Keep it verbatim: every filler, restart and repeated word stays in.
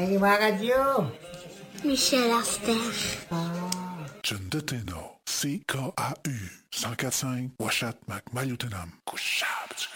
ma radio. Michel Asperge. Ah. John Deteno, C K A U, cent quatre cinq, Washat Mac Maliotenam, Couchable.